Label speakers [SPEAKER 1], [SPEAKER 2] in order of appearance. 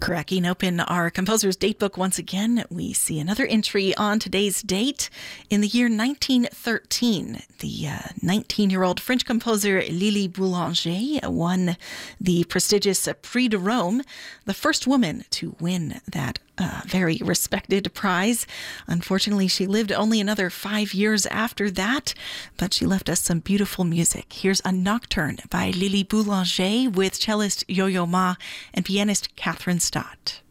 [SPEAKER 1] Cracking open our composer's datebook once again, we see another entry on today's date. In the year 1913, the 19-year-old French composer Lili Boulanger won the prestigious Prix de Rome, the first woman to win that very respected prize. Unfortunately, she lived only another 5 years after that, but she left us some beautiful music. Here's a nocturne by Lili Boulanger with cellist Yo-Yo Ma and pianist Catherine Stott.